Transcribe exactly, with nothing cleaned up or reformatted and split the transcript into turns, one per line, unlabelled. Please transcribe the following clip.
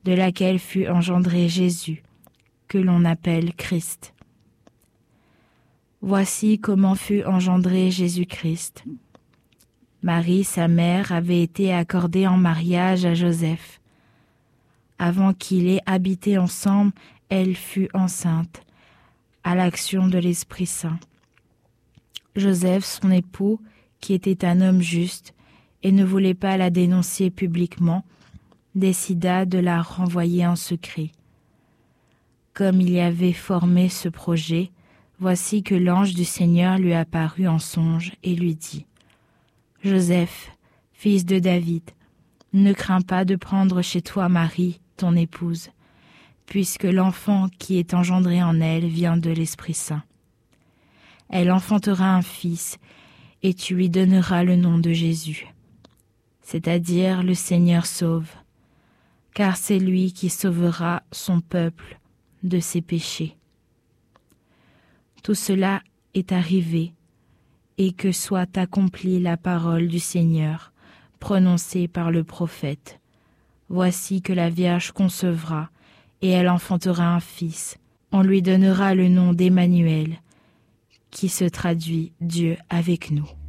de laquelle fut engendré Jésus, que l'on appelle Christ. Voici comment fut engendré Jésus-Christ. Marie, sa mère, avait été accordée en mariage à Joseph. Avant qu'ils aient habité ensemble, elle fut enceinte, à l'action de l'Esprit Saint. Joseph, son époux, qui était un homme juste et ne voulait pas la dénoncer publiquement, décida de la renvoyer en secret. Comme il y avait formé ce projet, voici que l'ange du Seigneur lui apparut en songe et lui dit : « Joseph, fils de David, ne crains pas de prendre chez toi Marie, ton épouse, puisque l'enfant qui est engendré en elle vient de l'Esprit Saint. Elle enfantera un fils, et tu lui donneras le nom de Jésus, c'est-à-dire le Seigneur sauve, car c'est lui qui sauvera son peuple de ses péchés. Tout cela est arrivé, et que soit accomplie la parole du Seigneur, prononcée par le prophète. Voici que la Vierge concevra, et elle enfantera un fils. On lui donnera le nom d'Emmanuel, qui se traduit Dieu avec nous.